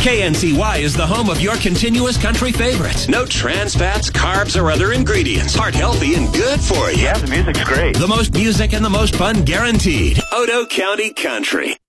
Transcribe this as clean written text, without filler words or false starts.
KNCY is the home of your continuous country favorites. No trans fats, carbs, or other ingredients. Heart healthy and good for you. Yeah, the music's great. The most music and the most fun guaranteed. Odo County Country.